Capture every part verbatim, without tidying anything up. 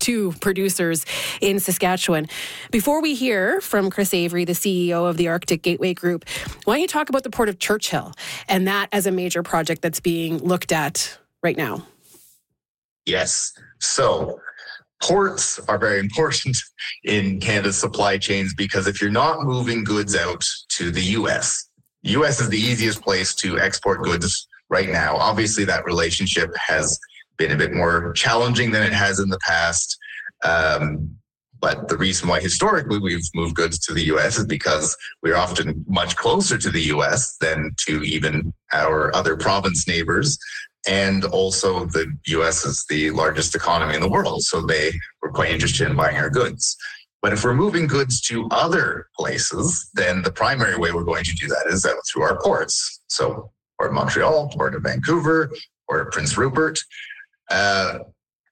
two producers in Saskatchewan. Before we hear from Chris Avery, the C E O of the Arctic Gateway Group, why don't you talk about the Port of Churchill and that as a major project that's being looked at right now? Yes. So ports are very important in Canada's supply chains because if you're not moving goods out to the U S, U S is the easiest place to export goods right now. Obviously, that relationship has been a bit more challenging than it has in the past. Um, but the reason why historically we've moved goods to the U S is because we're often much closer to the U S than to even our other province neighbors. And also the U S is the largest economy in the world, so they were quite interested in buying our goods. But if we're moving goods to other places, then the primary way we're going to do that is out through our ports. So Port of Montreal, Port of Vancouver, Port of Prince Rupert. Uh,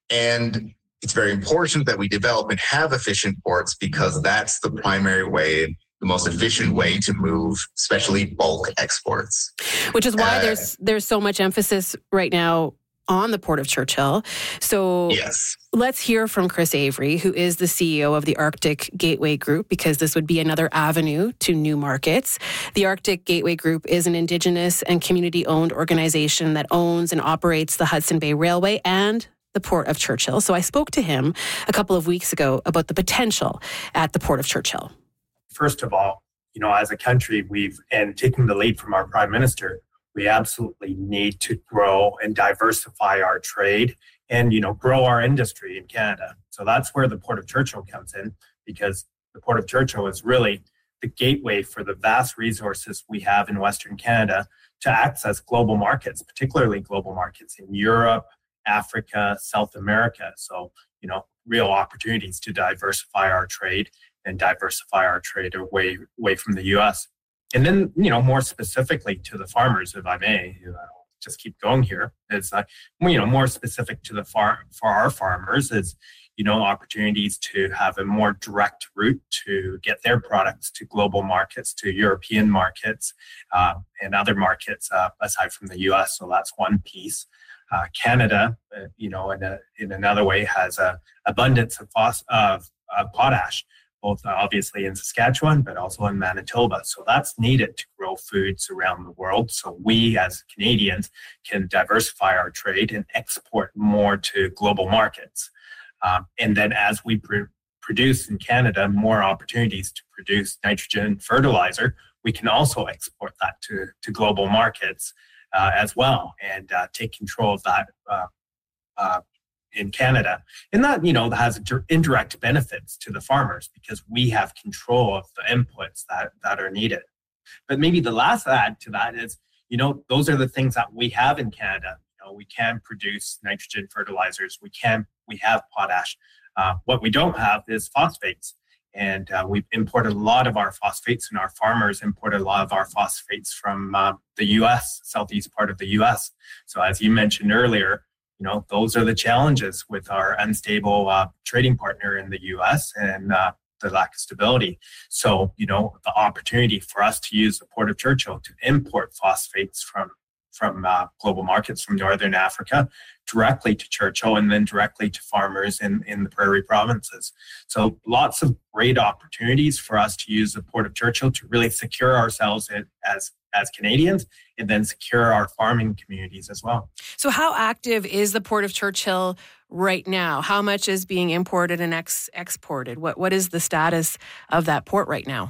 and it's very important that we develop and have efficient ports because that's the primary way, the most efficient way to move, especially bulk exports. Which is why uh, there's there's so much emphasis right now on the Port of Churchill. So yes. Let's hear from Chris Avery, who is the C E O of the Arctic Gateway Group, because this would be another avenue to new markets. The Arctic Gateway Group is an Indigenous and community-owned organization that owns and operates the Hudson Bay Railway and the Port of Churchill. So I spoke to him a couple of weeks ago about the potential at the Port of Churchill. First of all, you know, as a country, we've, and taking the lead from our Prime Minister, we absolutely need to grow and diversify our trade and, you know, grow our industry in Canada. So that's where the Port of Churchill comes in, because the Port of Churchill is really the gateway for the vast resources we have in Western Canada to access global markets, particularly global markets in Europe, Africa, South America. So, you know, real opportunities to diversify our trade and diversify our trade away, away from the U S. And then, you know, more specifically to the farmers, if I may, you know, just keep going here. It's like, you know, more specific to the far for our farmers is, you know, opportunities to have a more direct route to get their products to global markets, to European markets, uh, and other markets uh, aside from the U S. So that's one piece. Uh, Canada, uh, you know, in a, in another way, has a abundance of phos- of, of potash, both uh, obviously in Saskatchewan, but also in Manitoba. So that's needed to grow foods around the world. So we as Canadians can diversify our trade and export more to global markets. Um, and then as we pr- produce in Canada more opportunities to produce nitrogen fertilizer, we can also export that to, to global markets uh, as well and uh, take control of that uh, uh, in Canada. And that, you know, has indirect benefits to the farmers because we have control of the inputs that, that are needed. But maybe the last add to that is, you know, those are the things that we have in Canada. You know, we can produce nitrogen fertilizers. We can, we have potash. Uh, what we don't have is phosphates. And uh, we've imported a lot of our phosphates, and our farmers imported a lot of our phosphates from uh, the U S, southeast part of the U S. So as you mentioned earlier, you know, those are the challenges with our unstable uh, trading partner in the U S and uh, the lack of stability. So, you know, the opportunity for us to use the Port of Churchill to import phosphates from from uh, global markets from Northern Africa directly to Churchill and then directly to farmers in, in the prairie provinces. So lots of great opportunities for us to use the Port of Churchill to really secure ourselves as, as Canadians and then secure our farming communities as well. So how active is the Port of Churchill right now? How much is being imported and ex- exported? What What is the status of that port right now?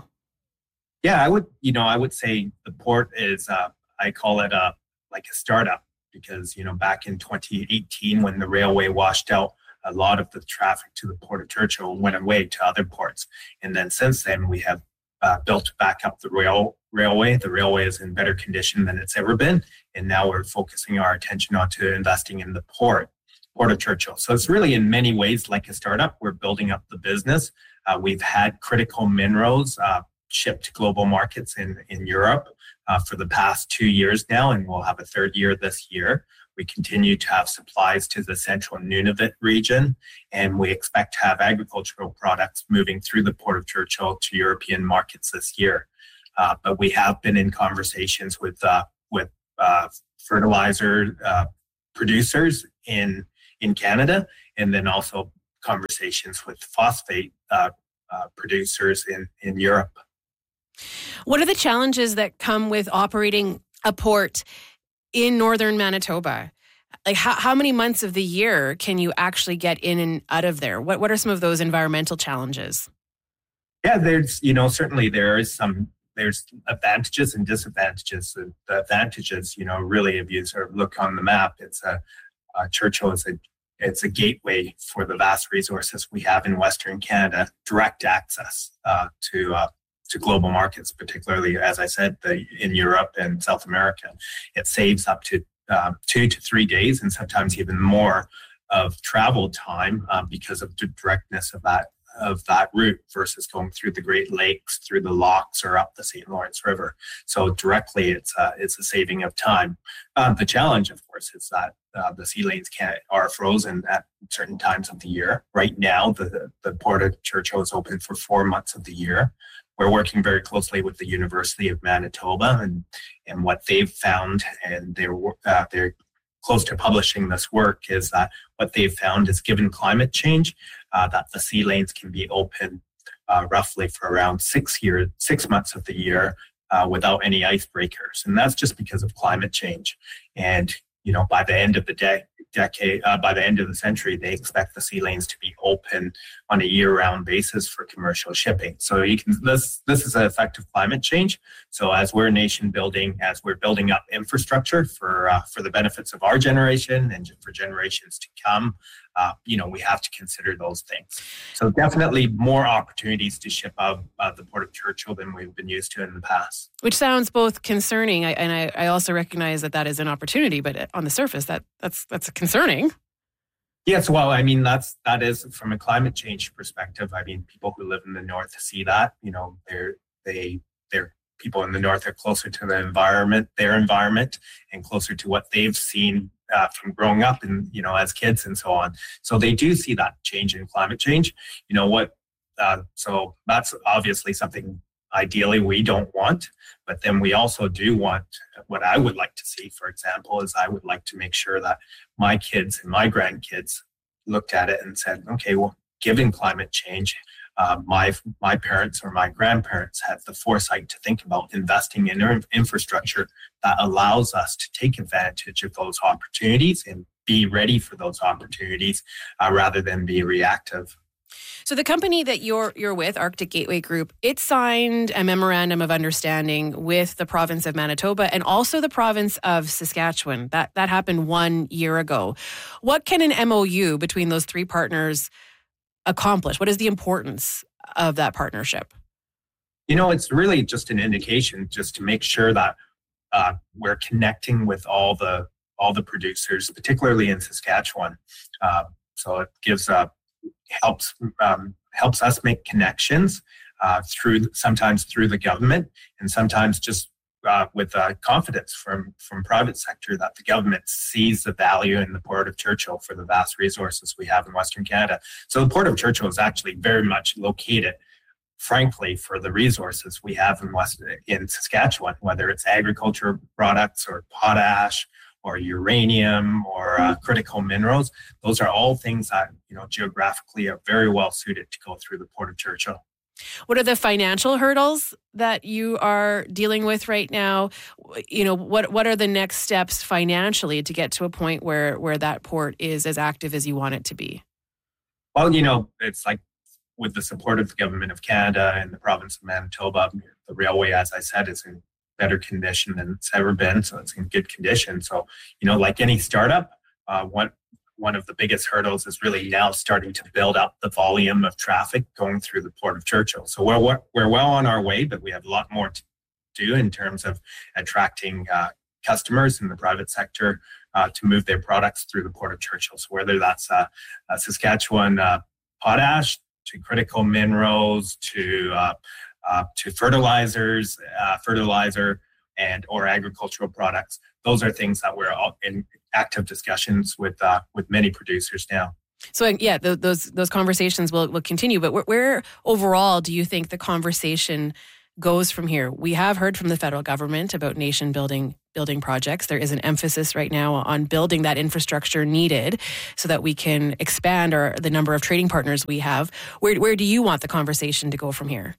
Yeah, I would, you know, I would say the port is, uh, I call it a like a startup because, you know, back in twenty eighteen, when the railway washed out, a lot of the traffic to the Port of Churchill went away to other ports. And then since then, we have uh, built back up the rail railway. The railway is in better condition than it's ever been. And now we're focusing our attention onto investing in the port, Port of Churchill. So it's really in many ways like a startup. We're building up the business. Uh, we've had critical minerals uh, shipped to global markets in, in Europe uh, for the past two years now, and we'll have a third year this year. We continue to have supplies to the central Nunavut region, and we expect to have agricultural products moving through the Port of Churchill to European markets this year. Uh, but we have been in conversations with uh, with uh, fertilizer uh, producers in in Canada, and then also conversations with phosphate uh, uh, producers in, in Europe. What are the challenges that come with operating a port in northern Manitoba? Like how, how many months of the year can you actually get in and out of there? What what are some of those environmental challenges? Yeah, there's, you know, certainly there is some, there's advantages and disadvantages. The, the advantages, you know, really, if you sort of look on the map, it's a, uh, Churchill is a, it's a gateway for the vast resources we have in Western Canada, direct access uh, to uh, to global markets, particularly, as I said, the, in Europe and South America. It saves up to uh, two to three days and sometimes even more of travel time uh, because of the directness of that of that route versus going through the Great Lakes, through the locks, or up the Saint Lawrence River. So directly, it's a, it's a saving of time. Uh, the challenge, of course, is that uh, the sea lanes can't, are frozen at certain times of the year. Right now, the, the Port of Churchill is open for four months of the year. We're working very closely with the University of Manitoba, and, and what they've found, and they're, uh, they're close to publishing this work, is that what they've found is, given climate change, uh, that the sea lanes can be open uh, roughly for around six years, six months of the year uh, without any icebreakers. And that's just because of climate change. And, you know, by the end of the day, decade, uh, by the end of the century, they expect the sea lanes to be open on a year-round basis for commercial shipping. So you can this this is an effect of climate change. So as we're nation building, as we're building up infrastructure for uh, for the benefits of our generation and for generations to come, uh, you know, we have to consider those things. So definitely more opportunities to ship out uh, the Port of Churchill than we've been used to in the past. Which sounds both concerning, and I, I also recognize that that is an opportunity, but on the surface, that that's that's concerning. Yes, well, I mean, that's that is from a climate change perspective. I mean, people who live in the north see that, you know, they're they they're people in the north are closer to the environment, their environment, and closer to what they've seen uh, from growing up and, you know, as kids and so on. So they do see that change in climate change. You know what? Uh, so that's obviously something ideally we don't want, but then we also do want, what I would like to see, for example, is I would like to make sure that my kids and my grandkids looked at it and said, okay, well, given climate change, uh, my my parents or my grandparents had the foresight to think about investing in infrastructure that allows us to take advantage of those opportunities and be ready for those opportunities uh, rather than be reactive. So the company that you're you're with, Arctic Gateway Group, it signed a memorandum of understanding with the province of Manitoba and also the province of Saskatchewan. That that happened one year ago. What can an M O U between those three partners accomplish? What is the importance of that partnership? You know, it's really just an indication, just to make sure that uh, we're connecting with all the all the producers, particularly in Saskatchewan. Uh, so it gives a helps um, helps us make connections uh, through sometimes through the government and sometimes just uh, with uh, confidence from from private sector that the government sees the value in the Port of Churchill for the vast resources we have in Western Canada. So the Port of Churchill is actually very much located, frankly, for the resources we have in West in Saskatchewan, whether it's agriculture products or potash or uranium or uh, critical minerals. Those are all things that, you know, geographically are very well suited to go through the Port of Churchill. What are the financial hurdles that you are dealing with right now? You know, what what are the next steps financially to get to a point where where that port is as active as you want it to be? Well, you know, it's like with the support of the Government of Canada and the province of Manitoba, the railway, as I said, is in better condition than it's ever been. So it's in good condition. So, you know, like any startup, uh, one, one of the biggest hurdles is really now starting to build up the volume of traffic going through the Port of Churchill. So we're, we're well on our way, but we have a lot more to do in terms of attracting uh, customers in the private sector uh, to move their products through the Port of Churchill. So whether that's uh, uh, Saskatchewan uh, potash to critical minerals to uh, Uh, to fertilizers, uh, fertilizer, and or agricultural products. Those are things that we're all in active discussions with uh, with many producers now. So yeah, th- those those conversations will will continue. But where, where overall do you think the conversation goes from here? We have heard from the federal government about nation building building projects. There is an emphasis right now on building that infrastructure needed so that we can expand our the number of trading partners we have. Where where do you want the conversation to go from here?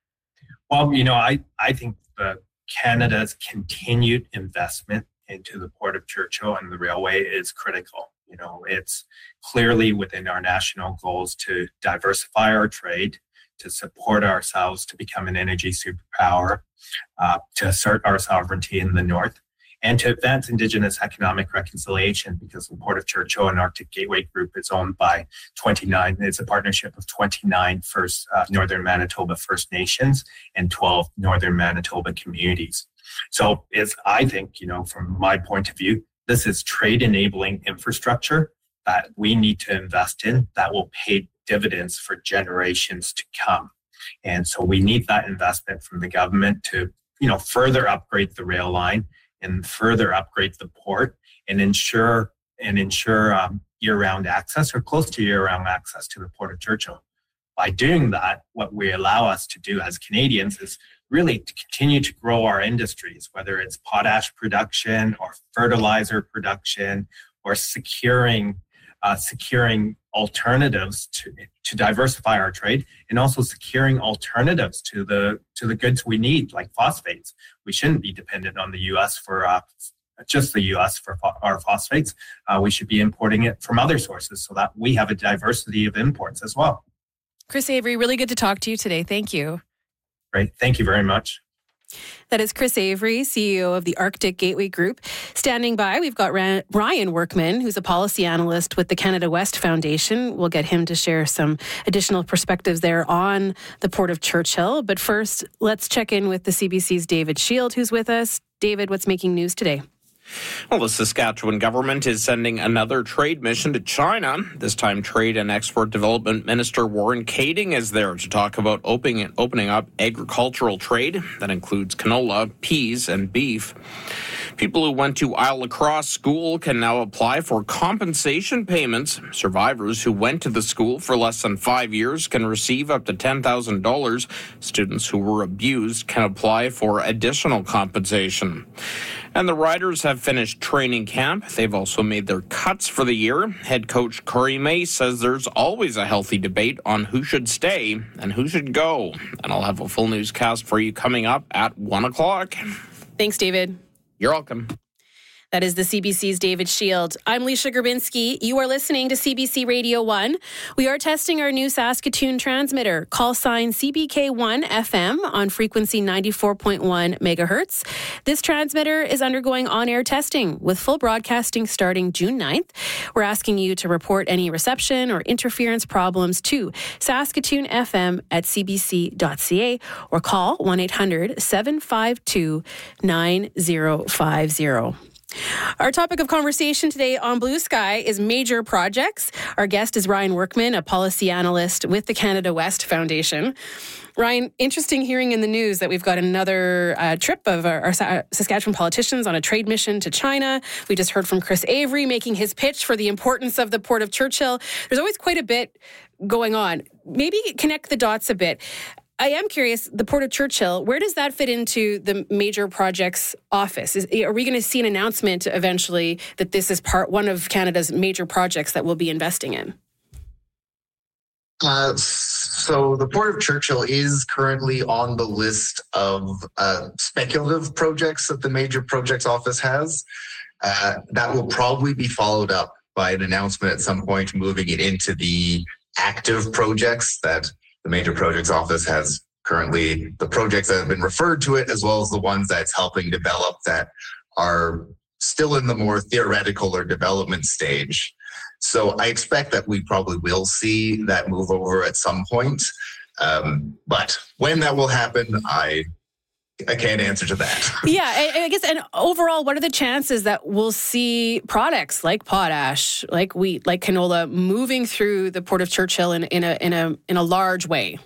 Well, you know, I, I think the Canada's continued investment into the Port of Churchill and the railway is critical. You know, it's clearly within our national goals to diversify our trade, to support ourselves to become an energy superpower, uh, to assert our sovereignty in the north, and to advance Indigenous economic reconciliation, because the Port of Churchill and Arctic Gateway Group is owned by twenty-nine, it's a partnership of twenty-nine First uh, Northern Manitoba First Nations and twelve Northern Manitoba communities. So it's, I think, you know, from my point of view, this is trade enabling infrastructure that we need to invest in that will pay dividends for generations to come. And so we need that investment from the government to, you know, further upgrade the rail line and further upgrade the port and ensure and ensure um, year-round access or close to year-round access to the Port of Churchill. By doing that, what we allow us to do as Canadians is really to continue to grow our industries, whether it's potash production or fertilizer production or securing uh, securing alternatives to to diversify our trade, and also securing alternatives to the to the goods we need, like phosphates. We shouldn't be dependent on the U S for uh, just the U S for pho- our phosphates. Uh, we should be importing it from other sources so that we have a diversity of imports as well. Chris Avery, really good to talk to you today. Thank you. Great. Thank you very much. That is Chris Avery, C E O of the Arctic Gateway Group. Standing by, we've got Ryan Workman, who's a policy analyst with the Canada West Foundation. We'll get him to share some additional perspectives there on the Port of Churchill. But first, let's check in with the C B C's David Shield, who's with us. David, what's making news today? Well, the Saskatchewan government is sending another trade mission to China. This time, Trade and Export Development Minister Warren Kading is there to talk about opening, opening up agricultural trade. That includes canola, peas, and beef. People who went to Isle Lacrosse School can now apply for compensation payments. Survivors who went to the school for less than five years can receive up to ten thousand dollars. Students who were abused can apply for additional compensation. And the Riders have finished training camp. They've also made their cuts for the year. Head coach Corey May says there's always a healthy debate on who should stay and who should go. And I'll have a full newscast for you coming up at one o'clock. Thanks, David. You're welcome. That is the C B C's David Shield. I'm Leisha Grabinski. You are listening to C B C Radio one. We are testing our new Saskatoon transmitter. Call sign C B K one F M on frequency ninety-four point one megahertz. This transmitter is undergoing on-air testing with full broadcasting starting June ninth. We're asking you to report any reception or interference problems to Saskatoon F M at c b c dot c a or call one eight hundred seven five two nine zero five zero. Our topic of conversation today on Blue Sky is major projects. Our guest is Ryan Workman, a policy analyst with the Canada West Foundation. Ryan, interesting hearing in the news that we've got another uh, trip of our, our Saskatchewan politicians on a trade mission to China. We just heard from Chris Avery making his pitch for the importance of the Port of Churchill. There's always quite a bit going on. Maybe connect the dots a bit. I am curious, the Port of Churchill, where does that fit into the major projects office? Is, are we going to see an announcement eventually that this is part one of Canada's major projects that we'll be investing in? Uh, so the Port of Churchill is currently on the list of uh, speculative projects that the major projects office has. Uh, that will probably be followed up by an announcement at some point moving it into the active projects that the major projects office has currently, the projects that have been referred to it, as well as the ones that's helping develop that are still in the more theoretical or development stage. So I expect that we probably will see that move over at some point. Um, but when that will happen, I I can't answer to that. Yeah, I, I guess, and overall, what are the chances that we'll see products like potash, like wheat, like canola moving through the Port of Churchill in, in a in a in a large way?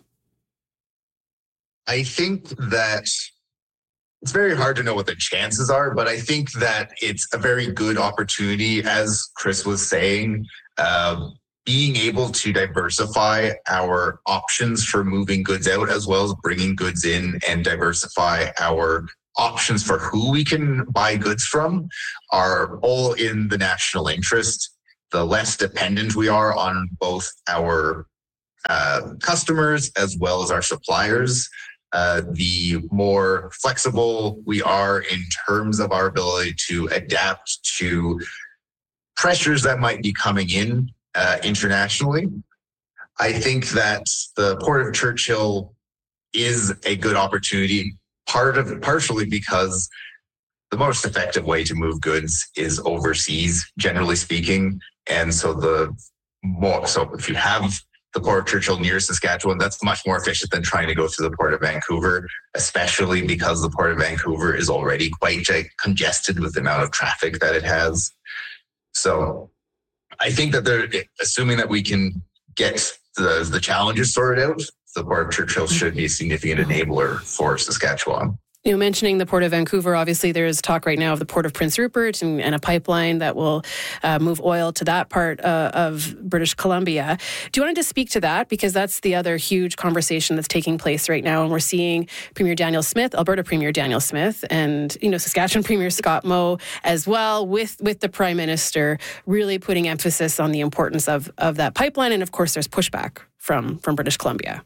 I think that it's very hard to know what the chances are, but I think that it's a very good opportunity, as Chris was saying, uh, being able to diversify our options for moving goods out as well as bringing goods in and diversify our options for who we can buy goods from are all in the national interest. The less dependent we are on both our uh, customers as well as our suppliers, uh, the more flexible we are in terms of our ability to adapt to pressures that might be coming in uh, internationally. I think that the Port of Churchill is a good opportunity, part of partially because the most effective way to move goods is overseas, generally speaking. And so the more, so if you have the Port of Churchill near Saskatchewan, that's much more efficient than trying to go through the Port of Vancouver, especially because the Port of Vancouver is already quite uh, congested with the amount of traffic that it has. So I think that they're assuming that we can get the, the challenges sorted out. The Port of Churchill should be a significant enabler for Saskatchewan. You know, mentioning the Port of Vancouver, obviously there's talk right now of the Port of Prince Rupert and, and a pipeline that will uh, move oil to that part uh, of British Columbia. Do you want to just speak to that? Because that's the other huge conversation that's taking place right now. And we're seeing Premier Daniel Smith, Alberta Premier Daniel Smith, and, you know, Saskatchewan Premier Scott Moe as well, with, with the Prime Minister really putting emphasis on the importance of, of that pipeline. And of course, there's pushback from, from British Columbia.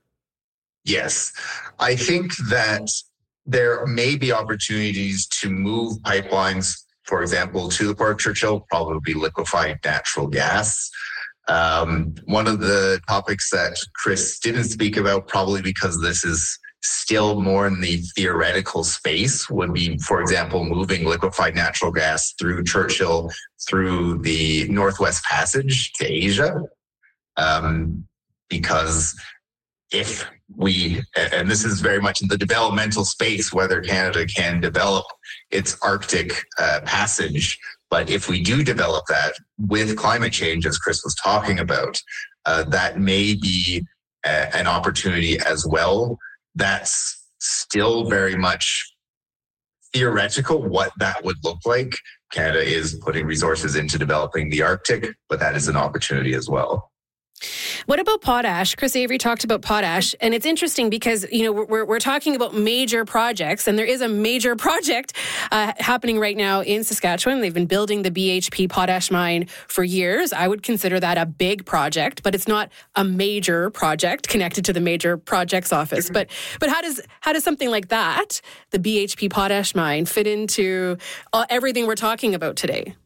Yes, I think that there may be opportunities to move pipelines, for example, to the Port of Churchill, probably liquefied natural gas. Um, one of the topics that Chris didn't speak about, probably because this is still more in the theoretical space, would be, for example, moving liquefied natural gas through Churchill, through the Northwest Passage to Asia. Um, because if we, and this is very much in the developmental space, whether Canada can develop its Arctic uh, passage. But if we do develop that with climate change, as Chris was talking about, uh, that may be a, an opportunity as well. That's still very much theoretical, what that would look like. Canada is putting resources into developing the Arctic, but that is an opportunity as well. What about potash? Chris Avery talked about potash, and it's interesting because, you know, we're we're talking about major projects, and there is a major project uh, happening right now in Saskatchewan. They've been building the B H P potash mine for years. I would consider that a big project, but it's not a major project connected to the Major Projects Office. But but how does how does something like that, the B H P potash mine, fit into uh, everything we're talking about today?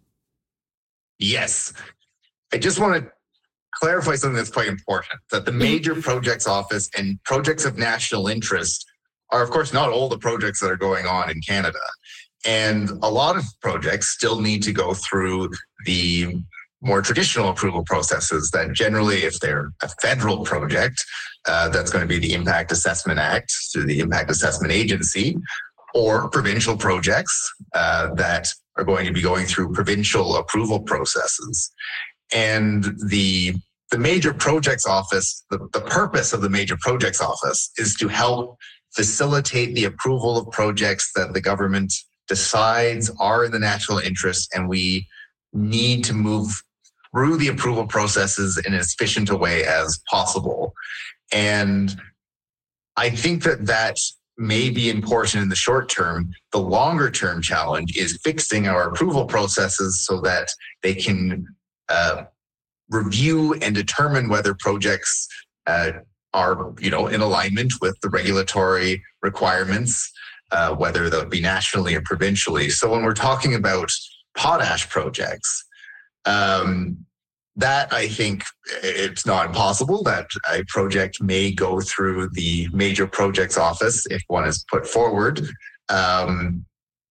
Yes, I just want to clarify something that's quite important, that the Major Projects Office and projects of national interest are, of course, not all the projects that are going on in Canada. And a lot of projects still need to go through the more traditional approval processes that generally, if they're a federal project, uh, that's going to be the Impact Assessment Act through the Impact Assessment Agency, or provincial projects uh, that are going to be going through provincial approval processes. And the the Major Projects Office, the, the purpose of the Major Projects Office is to help facilitate the approval of projects that the government decides are in the national interest, and we need to move through the approval processes in as efficient a way as possible. And I think that that may be important in the short term. The longer term challenge is fixing our approval processes so that they can uh, review and determine whether projects uh, are, you know, in alignment with the regulatory requirements, uh, whether that be nationally or provincially. So when we're talking about potash projects, um, that I think it's not impossible that a project may go through the Major Projects Office if one is put forward. Um,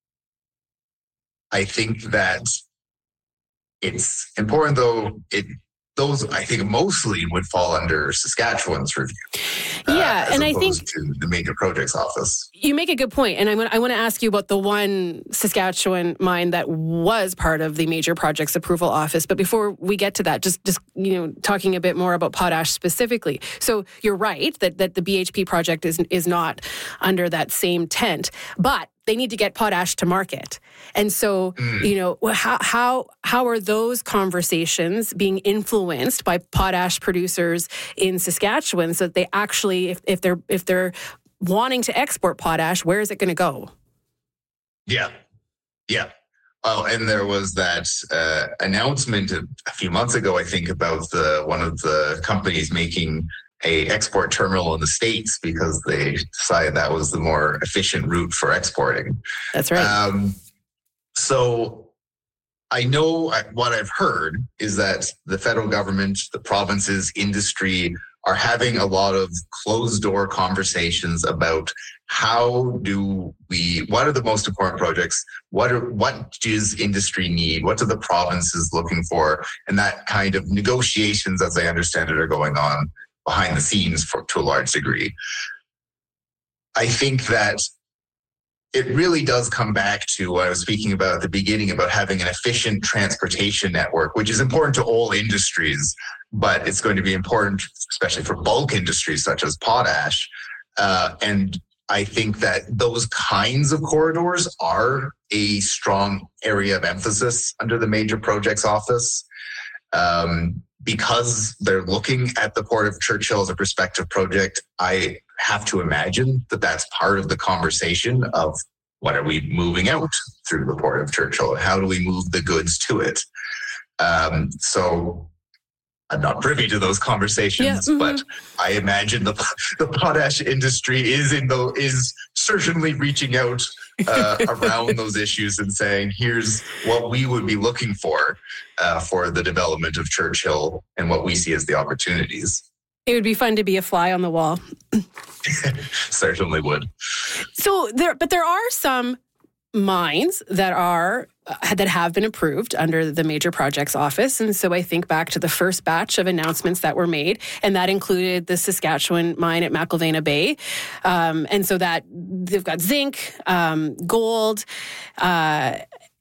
I think that it's important, though, it those, I think, mostly would fall under Saskatchewan's review. Yeah, uh, and I think to the Major Projects Office. You make a good point, and I want I want to ask you about the one Saskatchewan mine that was part of the Major Projects Approval Office. But before we get to that, just just you know, talking a bit more about potash specifically. So you're right that that the B H P project is is not under that same tent, but they need to get potash to market. And so, mm. you know, how how how are those conversations being influenced by potash producers in Saskatchewan so that they actually, if, if they're if they're wanting to export potash, where is it going to go? Yeah. Yeah. Oh, and there was that uh, announcement a few months ago, I think, about the one of the companies making a export terminal in the States because they decided that was the more efficient route for exporting. That's right. Um, so I know what I've heard is that the federal government, the provinces, industry are having a lot of closed door conversations about how do we, what are the most important projects? What are, what does industry need? What are the provinces looking for? And that kind of negotiations, as I understand it, are going on behind the scenes for, to a large degree. I think that it really does come back to what I was speaking about at the beginning about having an efficient transportation network, which is important to all industries, but it's going to be important, especially for bulk industries such as potash. Uh, and I think that those kinds of corridors are a strong area of emphasis under the Major Projects Office. Um, because they're looking at the Port of Churchill as a prospective project, I have to imagine that that's part of the conversation of what are we moving out through the Port of Churchill? How do we move the goods to it? Um, so I'm not privy to those conversations, yeah, mm-hmm. but I imagine the the potash industry is in the is certainly reaching out uh, around those issues and saying, "Here's what we would be looking for uh, for the development of Churchill and what we see as the opportunities." It would be fun to be a fly on the wall. Certainly would. So there, but there are some mines that are uh, that have been approved under the Major Projects Office. And so I think back to the first batch of announcements that were made, and that included the Saskatchewan mine at McIlvenna Bay. Um, and so that they've got zinc, um, gold. Uh,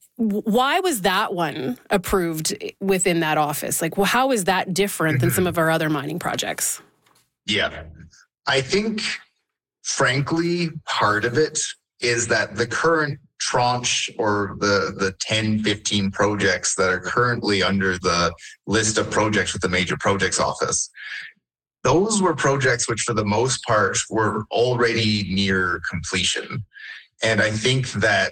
why was that one approved within that office? Like, well, how is that different than some of our other mining projects? Yeah, I think, frankly, part of it is that the current tranche or the, the ten, fifteen projects that are currently under the list of projects with the Major Projects Office, those were projects which for the most part were already near completion. And I think that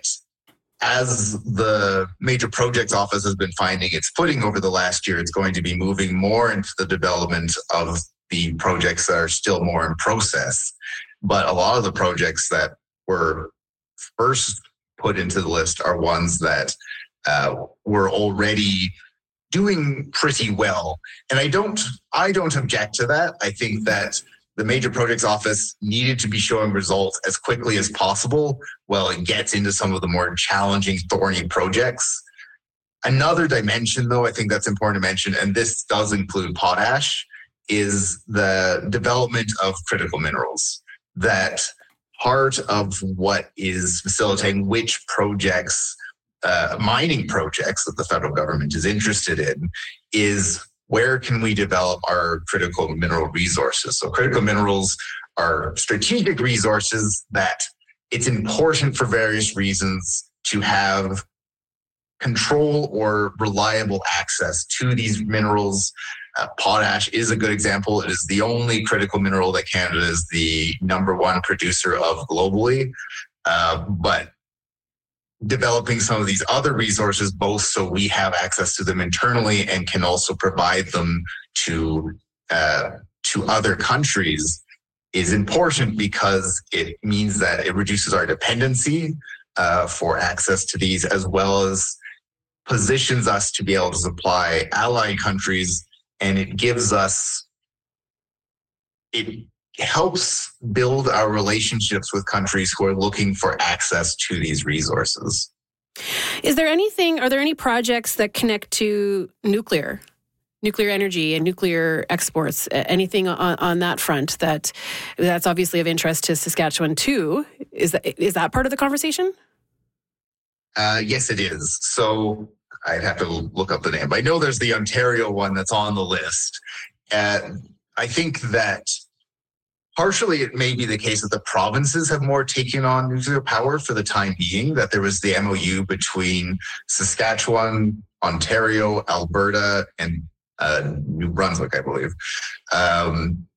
as the Major Projects Office has been finding its footing over the last year, it's going to be moving more into the development of the projects that are still more in process. But a lot of the projects that were first put into the list are ones that uh, were already doing pretty well. And I don't, I don't object to that. I think that the Major Projects Office needed to be showing results as quickly as possible while it gets into some of the more challenging, thorny projects. Another dimension, though, I think that's important to mention, and this does include potash, is the development of critical minerals. That part of what is facilitating which projects, uh, mining projects that the federal government is interested in, is where can we develop our critical mineral resources? So critical minerals are strategic resources that it's important for various reasons to have control or reliable access to these minerals. Uh, potash is a good example. It is the only critical mineral that Canada is the number one producer of globally. Uh, but developing some of these other resources, both so we have access to them internally and can also provide them to uh, to other countries, is important because it means that it reduces our dependency uh, for access to these, as well as positions us to be able to supply allied countries, and it gives us, it helps build our relationships with countries who are looking for access to these resources. Is there anything, are there any projects that connect to nuclear, nuclear energy and nuclear exports? Anything on, on that front that that's obviously of interest to Saskatchewan too? Is that, is that part of the conversation? Uh, yes, it is. So I'd have to look up the name. I know there's the Ontario one that's on the list. Uh, I think that partially it may be the case that the provinces have more taken on nuclear power for the time being, that there was the M O U between Saskatchewan, Ontario, Alberta, and uh, New Brunswick, I believe, um,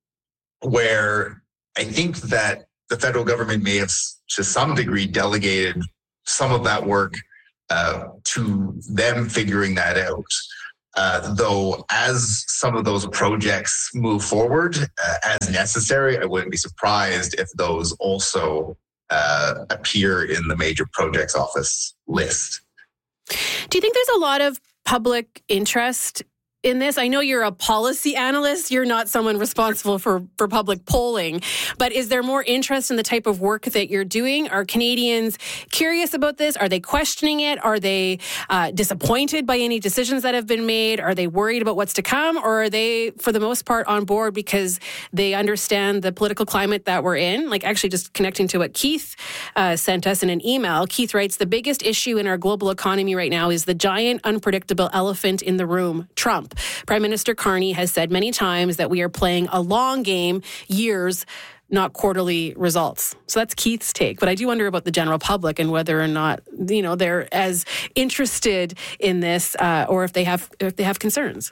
where I think that the federal government may have, to some degree, delegated some of that work uh, to them figuring that out. Uh, though, as some of those projects move forward uh, as necessary, I wouldn't be surprised if those also uh, appear in the major projects office list. Do you think there's a lot of public interest in this? I know you're a policy analyst. You're not someone responsible for, for public polling. But is there more interest in the type of work that you're doing? Are Canadians curious about this? Are they questioning it? Are they uh, disappointed by any decisions that have been made? Are they worried about what's to come? Or are they, for the most part, on board because they understand the political climate that we're in? Like, actually, just connecting to what Keith uh, sent us in an email. Keith writes, the biggest issue in our global economy right now is the giant, unpredictable elephant in the room, Trump. Prime Minister Carney has said many times that we are playing a long game, years, not quarterly results. So that's Keith's take. But I do wonder about the general public and whether or not, you know, they're as interested in this uh, or if they have if they have concerns.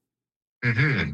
Mm-hmm.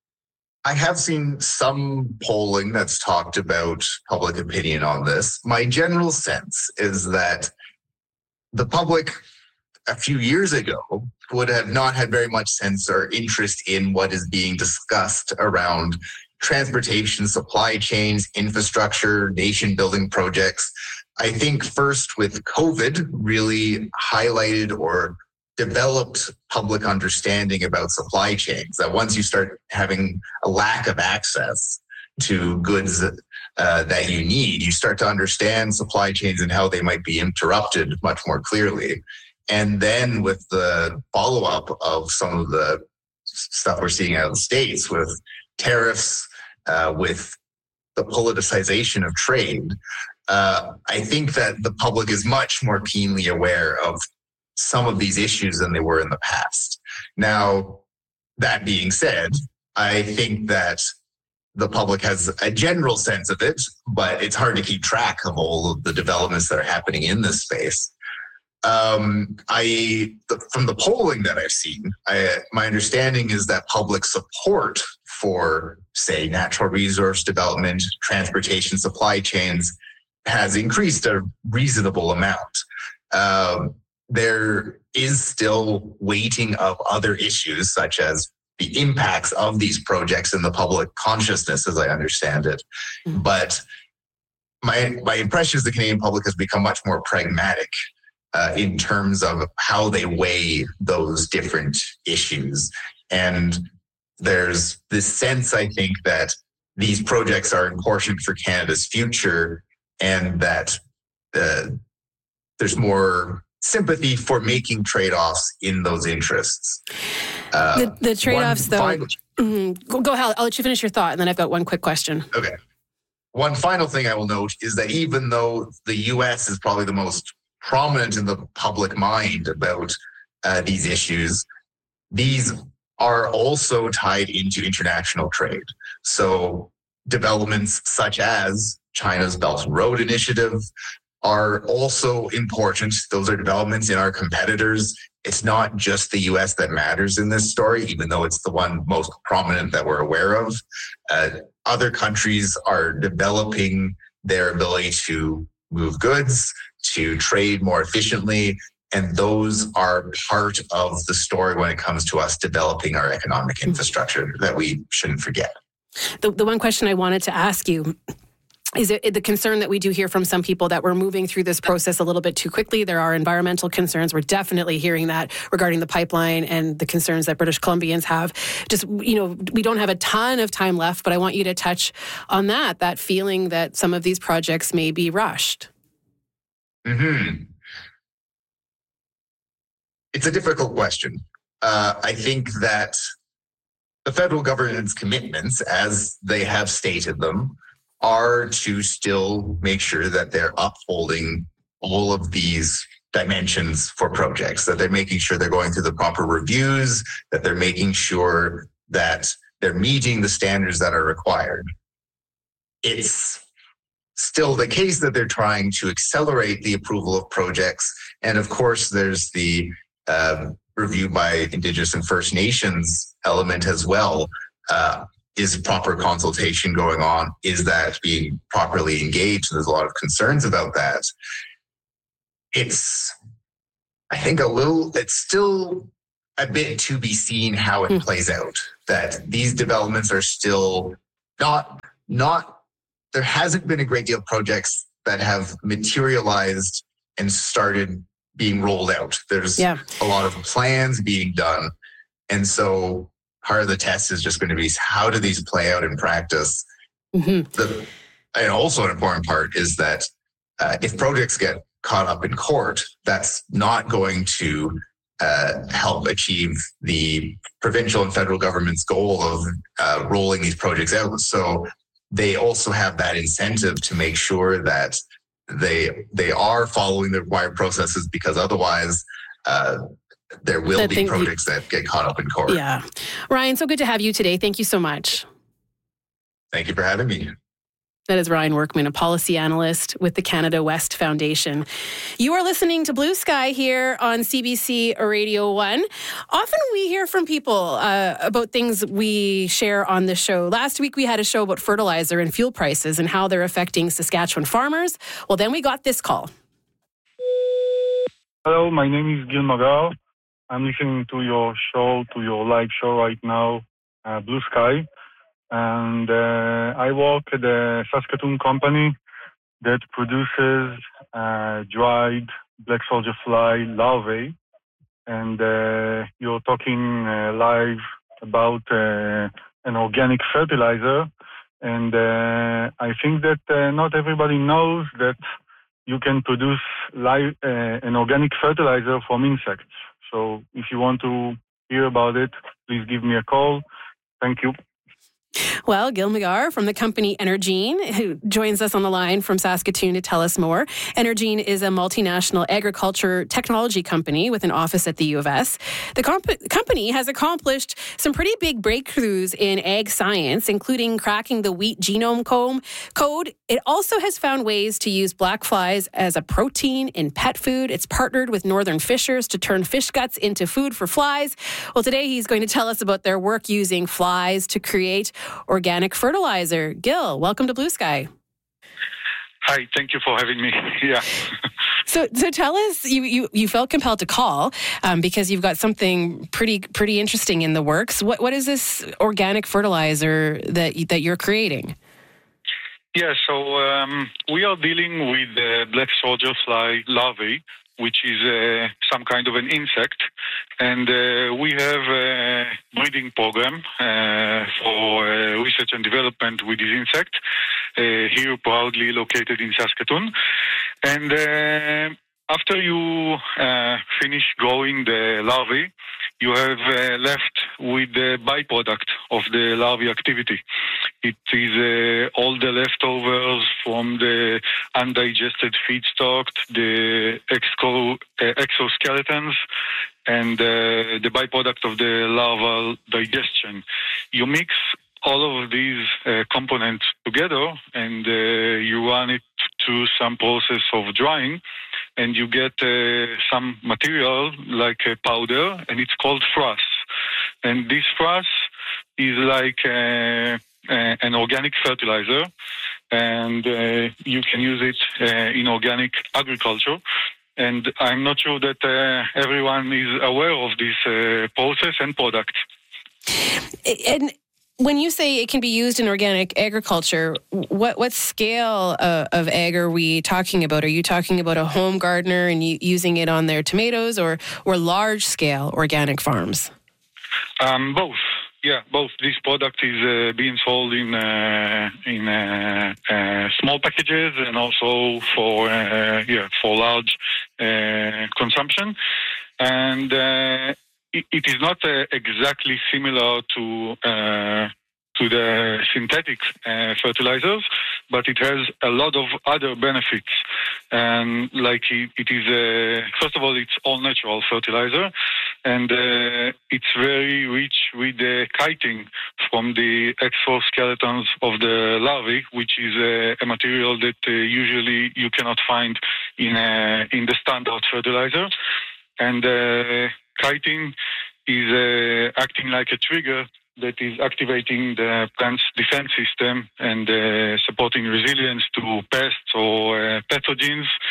I have seen some polling that's talked about public opinion on this. My general sense is that the public a few years ago would have not had very much sense or interest in what is being discussed around transportation, supply chains, infrastructure, nation building projects. I think first with COVID really highlighted or developed public understanding about supply chains, that once you start having a lack of access to goods uh, that you need, you start to understand supply chains and how they might be interrupted much more clearly. And then with the follow-up of some of the stuff we're seeing out of the States with tariffs, uh, with the politicization of trade, uh, I think that the public is much more keenly aware of some of these issues than they were in the past. Now, that being said, I think that the public has a general sense of it, but it's hard to keep track of all of the developments that are happening in this space. Um, I, the, from the polling that I've seen, I, my understanding is that public support for, say, natural resource development, transportation, supply chains has increased a reasonable amount. Um, there is still weighting of other issues, such as the impacts of these projects in the public consciousness, as I understand it. Mm-hmm. But my my impression is the Canadian public has become much more pragmatic Uh, in terms of how they weigh those different issues. And there's this sense, I think, that these projects are important for Canada's future and that uh, there's more sympathy for making trade-offs in those interests. Uh, the, the trade-offs, though, final, mm-hmm. go, go ahead. I'll let you finish your thought, and then I've got one quick question. Okay. One final thing I will note is that even though the U S is probably the most prominent in the public mind about uh, these issues, these are also tied into international trade. So developments such as China's Belt and Road Initiative are also important. Those are developments in our competitors. It's not just the U S that matters in this story, even though it's the one most prominent that we're aware of. Uh, other countries are developing their ability to move goods, to trade more efficiently, and those are part of the story when it comes to us developing our economic infrastructure that we shouldn't forget. The, the one question I wanted to ask you is it the concern that we do hear from some people that we're moving through this process a little bit too quickly. There are environmental concerns. We're definitely hearing that regarding the pipeline and the concerns that British Columbians have. Just, you know, we don't have a ton of time left, but I want you to touch on that, that feeling that some of these projects may be rushed. Mm-hmm. It's a difficult question. Uh, I think that the federal government's commitments, as they have stated them, are to still make sure that they're upholding all of these dimensions for projects, that they're making sure they're going through the proper reviews, that they're making sure that they're meeting the standards that are required. It's still the case that they're trying to accelerate the approval of projects. And of course, there's the uh, review by Indigenous and First Nations element as well. Uh, is proper consultation going on? Is that being properly engaged? There's a lot of concerns about that. it's, I think a little, it's still a bit to be seen how it mm. plays out. That these developments are still not, not, there hasn't been a great deal of projects that have materialized and started being rolled out. There's yeah. a lot of plans being done. And so part of the test is just going to be, how do these play out in practice? Mm-hmm. The, and also an important part is that uh, if projects get caught up in court, that's not going to uh, help achieve the provincial and federal government's goal of uh, rolling these projects out. So they also have that incentive to make sure that they they are following the required processes, because otherwise uh, there will be projects you, that get caught up in court. Yeah. Ryan, so good to have you today. Thank you so much. Thank you for having me. That is Ryan Workman, a policy analyst with the Canada West Foundation. You are listening to Blue Sky here on C B C Radio one. Often we hear from people uh, about things we share on the show. Last week we had a show about fertilizer and fuel prices and how they're affecting Saskatchewan farmers. Well, then we got this call. Hello, my name is Gil Magar. I'm listening to your show, to your live show right now, uh, Blue Sky. And uh, I work at a Saskatoon company that produces uh, dried black soldier fly larvae. And uh, you're talking uh, live about uh, an organic fertilizer. And uh, I think that uh, not everybody knows that you can produce live, uh, an organic fertilizer from insects. So if you want to hear about it, please give me a call. Thank you. Well, Gil Magar from the company Energene, who joins us on the line from Saskatoon to tell us more. Energene is a multinational agriculture technology company with an office at the U of S. The comp- company has accomplished some pretty big breakthroughs in ag science, including cracking the wheat genome code. It also has found ways to use black flies as a protein in pet food. It's partnered with Northern Fishers to turn fish guts into food for flies. Well, today he's going to tell us about their work using flies to create organic fertilizer. Gil, welcome to Blue Sky. Hi, thank you for having me. Yeah. so, so tell us, you, you, you felt compelled to call um, because you've got something pretty pretty interesting in the works. What what is this organic fertilizer that that you're creating? Yeah, so um, we are dealing with uh, black soldier fly larvae, which is uh, some kind of an insect. And uh, we have a breeding program uh, for uh, research and development with this insect, uh, here proudly located in Saskatoon. And uh, after you uh, finish growing the larvae, you have uh, left with the byproduct of the larvae activity. It is uh, all the leftovers from the undigested feedstock, the exo, uh, exoskeletons, and uh, the byproduct of the larval digestion. You mix all of these uh, components together and uh, you run it through some process of drying, and you get uh, some material like a powder, and it's called frass. And this frass is like uh, uh, an organic fertilizer, and uh, you can use it uh, in organic agriculture. And I'm not sure that uh, everyone is aware of this uh, process and product. And when you say it can be used in organic agriculture, what what scale uh, of ag are we talking about? Are you talking about a home gardener and you, using it on their tomatoes, or or large scale organic farms? Um, both. Yeah, both. This product is uh, being sold in uh, in uh, uh, small packages and also for uh, yeah for large uh, consumption, and uh, it, it is not uh, exactly similar to uh, to the synthetic uh, fertilizers, but it has a lot of other benefits. And like it, it is, uh, first of all, it's all natural fertilizer, and uh, it's very rich with the chitin from the exoskeletons of the larvae, which is uh, a material that uh, usually you cannot find in uh, in the standard fertilizer. And uh, chitin is uh, acting like a trigger that is activating the plant's defense system and uh, supporting resilience to pests or uh, pathogens.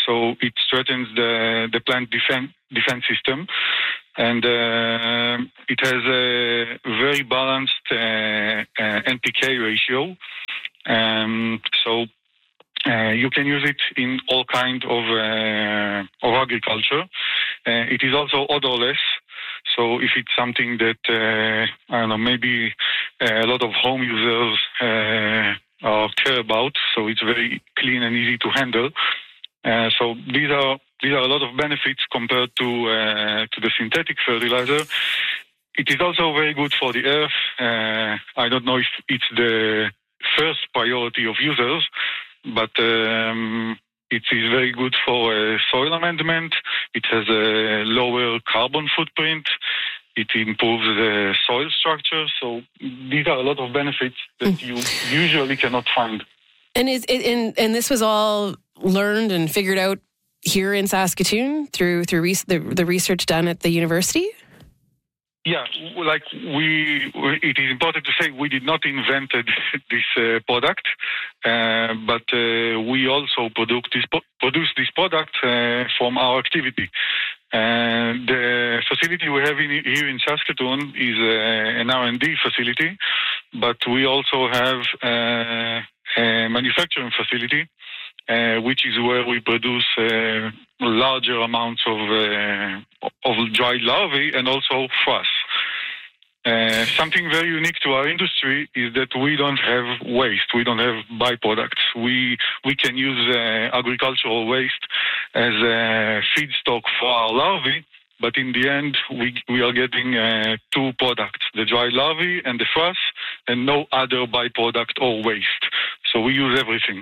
so it strengthens the, the plant defense, defense system. And uh, it has a very balanced uh, uh, N P K ratio. Um, so uh, you can use it in all kinds of, uh, of agriculture. Uh, it is also odorless. So if it's something that, uh, I don't know, maybe a lot of home users uh, are care about, so it's very clean and easy to handle. Uh, so these are these are a lot of benefits compared to uh, to the synthetic fertilizer. It is also very good for the earth. Uh, I don't know if it's the first priority of users, but um, it is very good for uh, soil amendment. It has a lower carbon footprint. It improves the soil structure. So these are a lot of benefits that you usually cannot find. And is it, and and this was all learned and figured out here in Saskatoon through through res- the the research done at the university? Yeah, like we, it is important to say we did not invent this uh, product, uh, but uh, we also produce this, produce this product uh, from our activity. Uh, the facility we have in, here in Saskatoon is uh, an R and D facility, but we also have uh, a manufacturing facility, uh, which is where we produce uh, larger amounts of uh, of dried larvae and also frass. Uh, something very unique to our industry is that we don't have waste. We don't have byproducts. We we can use uh, agricultural waste as a feedstock for our larvae, but in the end, we we are getting uh, two products: the dried larvae and the frass, and no other byproduct or waste. So we use everything.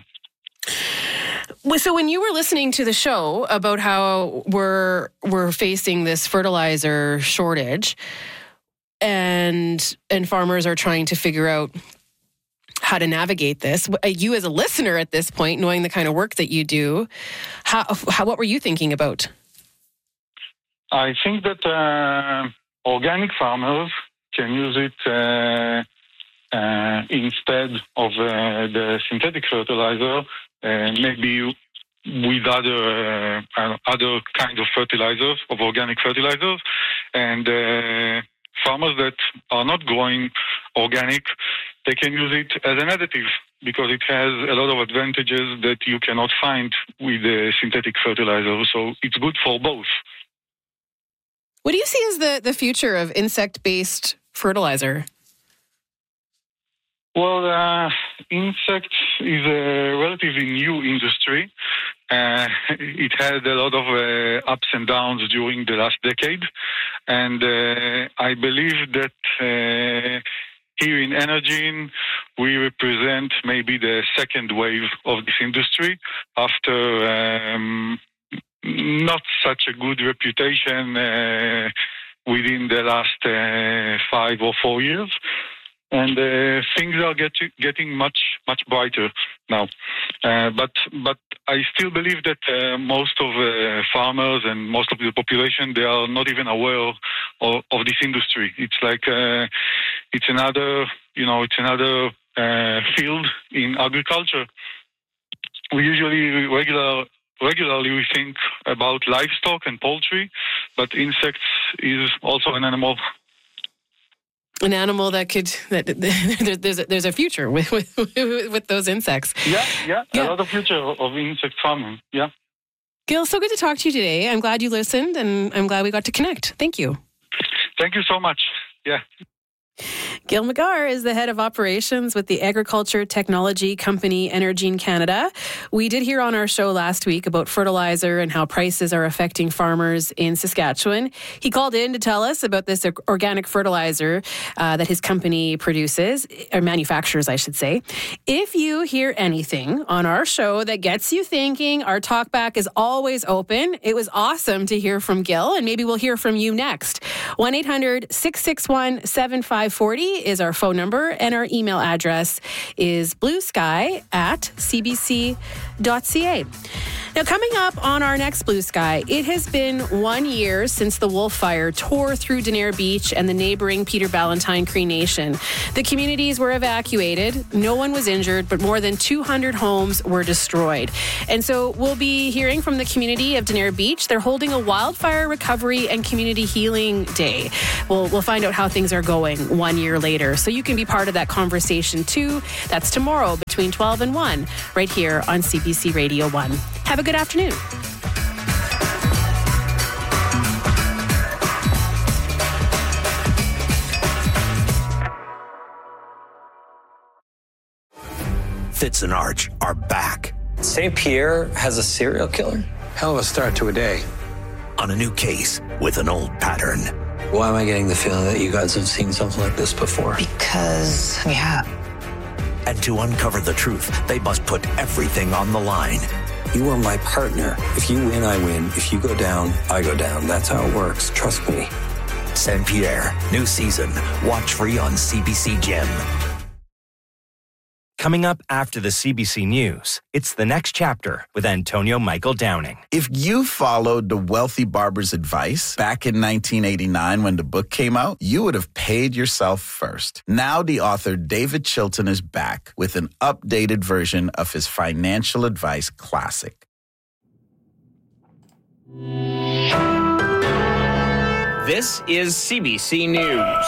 So when you were listening to the show about how we're we're facing this fertilizer shortage, and and farmers are trying to figure out how to navigate this, you as a listener at this point, knowing the kind of work that you do, how, how what were you thinking about? I think that uh, organic farmers can use it uh, uh, instead of uh, the synthetic fertilizer. Uh, maybe with other uh, other kinds of fertilizers, of organic fertilizers, and uh, farmers that are not growing organic, they can use it as an additive because it has a lot of advantages that you cannot find with the synthetic fertilizer. So it's good for both. What do you see as the, the future of insect-based fertilizer? Well, uh, insects is a relatively new industry. Uh, it had a lot of uh, ups and downs during the last decade. And uh, I believe that uh, here in Energene, we represent maybe the second wave of this industry after um, not such a good reputation uh, within the last uh, five or four years. And uh, things are get, getting much, much brighter now. Uh, but but I still believe that uh, most of uh, farmers and most of the population, they are not even aware of, of this industry. It's like uh, it's another, you know, it's another uh, field in agriculture. We usually regular regularly we think about livestock and poultry, but insects is also an animal. An animal that could that there's a, there's a future with, with with those insects. Yeah, yeah, yeah, a lot of future of insect farming. Yeah. Gil, so good to talk to you today. I'm glad you listened, and I'm glad we got to connect. Thank you. Thank you so much. Yeah. Gil McGarr is the head of operations with the agriculture technology company Energene Canada. We did hear on our show last week about fertilizer and how prices are affecting farmers in Saskatchewan. He called in to tell us about this organic fertilizer uh, that his company produces, or manufactures, I should say. If you hear anything on our show that gets you thinking, our talkback is always open. It was awesome to hear from Gil, and maybe we'll hear from you next. one eight hundred six six one seven five four zero is our phone number, and our email address is bluesky at c b c dot c a. Now, coming up on our next Blue Sky, it has been one year since the Wolf Fire tore through Denair Beach and the neighboring Peter Ballantine Cree Nation. The communities were evacuated. No one was injured, but more than two hundred homes were destroyed. And so we'll be hearing from the community of Denair Beach. They're holding a wildfire recovery and community healing day. We'll, we'll find out how things are going one year later. So you can be part of that conversation too. That's tomorrow between twelve and one, right here on C B C Radio one. Have a good afternoon. Fitz and Arch are back. Saint Pierre has a serial killer? Hell of a start to a day. On a new case with an old pattern. Why am I getting the feeling that you guys have seen something like this before? Because we have. And to uncover the truth, they must put everything on the line. You are my partner. If you win, I win. If you go down, I go down. That's how it works. Trust me. Saint Pierre, new season. Watch free on C B C Gem. Coming up after the C B C News, it's The Next Chapter with Antonio Michael Downing. If you followed the wealthy barber's advice back in nineteen eighty-nine when the book came out, you would have paid yourself first. Now the author David Chilton is back with an updated version of his financial advice classic. This is C B C News.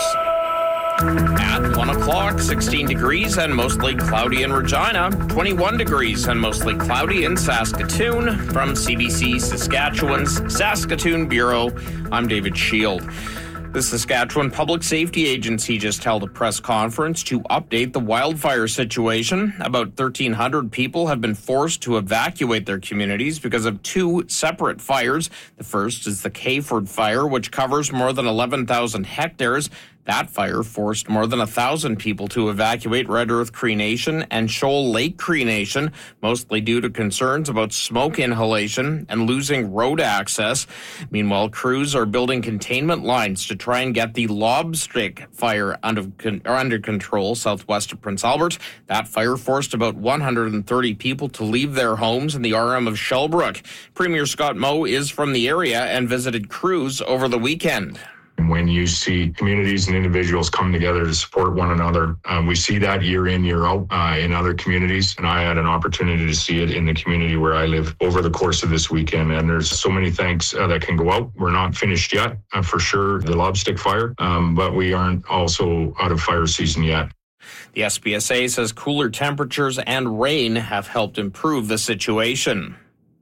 At one o'clock, sixteen degrees and mostly cloudy in Regina, twenty-one degrees and mostly cloudy in Saskatoon. From C B C Saskatchewan's Saskatoon Bureau, I'm David Shield. The Saskatchewan Public Safety Agency just held a press conference to update the wildfire situation. About thirteen hundred people have been forced to evacuate their communities because of two separate fires. The first is the Kayford Fire, which covers more than eleven thousand hectares. That fire forced more than one thousand people to evacuate Red Earth Cree Nation and Shoal Lake Cree Nation, mostly due to concerns about smoke inhalation and losing road access. Meanwhile, crews are building containment lines to try and get the Lobstick Fire under, under control southwest of Prince Albert. That fire forced about one hundred thirty people to leave their homes in the R M of Shellbrook. Premier Scott Moe is from the area and visited crews over the weekend. When you see communities and individuals come together to support one another, uh, we see that year in, year out uh, in other communities. And I had an opportunity to see it in the community where I live over the course of this weekend. And there's so many thanks uh, that can go out. We're not finished yet, uh, for sure, the Lobstick Fire, um, but we aren't also out of fire season yet. The S P S A says cooler temperatures and rain have helped improve the situation.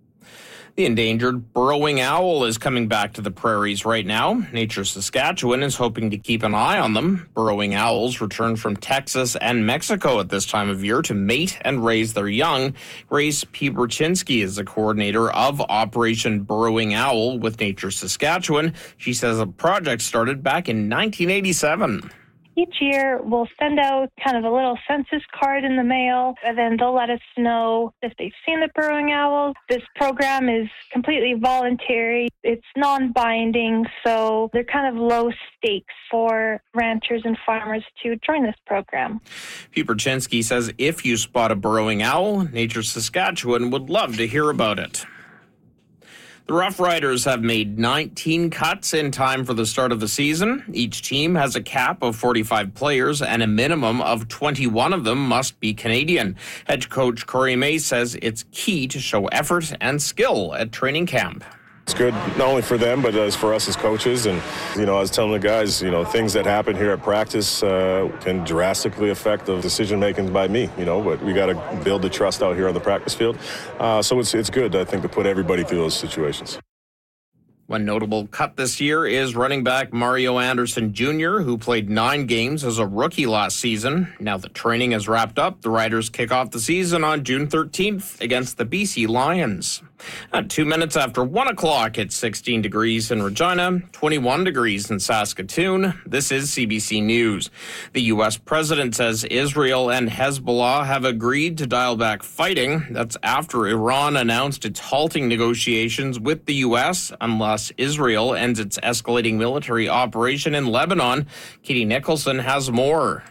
The endangered burrowing owl is coming back to the prairies right now. Nature Saskatchewan is hoping to keep an eye on them. Burrowing owls return from Texas and Mexico at this time of year to mate and raise their young. Grace Pieberczynski is the coordinator of Operation Burrowing Owl with Nature Saskatchewan. She says a project started back in nineteen eighty-seven. Each year, we'll send out kind of a little census card in the mail, and then they'll let us know if they've seen the burrowing owls. This program is completely voluntary. It's non-binding, so they're kind of low stakes for ranchers and farmers to join this program. Pieberczynski says if you spot a burrowing owl, Nature Saskatchewan would love to hear about it. The Rough Riders have made nineteen cuts in time for the start of the season. Each team has a cap of forty-five players, and a minimum of twenty-one of them must be Canadian. Head coach Corey May says it's key to show effort and skill at training camp. It's good not only for them, but as for us as coaches. And, you know, I was telling the guys, you know, things that happen here at practice uh, can drastically affect the decision-making by me, you know, but we got to build the trust out here on the practice field. Uh, so it's it's good, I think, to put everybody through those situations. One notable cut this year is running back Mario Anderson Junior, who played nine games as a rookie last season. Now that training is wrapped up, the Riders kick off the season on June thirteenth against the B C Lions. At two minutes after one o'clock, it's sixteen degrees in Regina, twenty-one degrees in Saskatoon. This is C B C News. The U S president says Israel and Hezbollah have agreed to dial back fighting. That's after Iran announced it's halting negotiations with the U S unless Israel ends its escalating military operation in Lebanon. Katie Nicholson has more.